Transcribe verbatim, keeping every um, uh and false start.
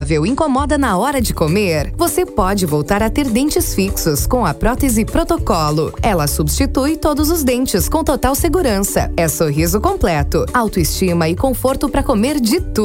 instável incomoda na hora de comer? Você pode voltar a ter dentes fixos com a prótese Protocolo. Ela substitui todos os dentes com total segurança. É sorriso completo, autoestima e conforto para comer de tudo.